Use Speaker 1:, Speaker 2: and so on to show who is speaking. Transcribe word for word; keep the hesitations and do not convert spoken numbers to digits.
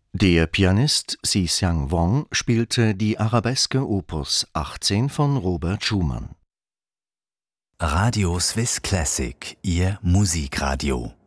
Speaker 1: Der Pianist Si-Seang Wong spielte die Arabeske Opus achtzehn von Robert Schumann.
Speaker 2: Radio Swiss Classic, Ihr Musikradio.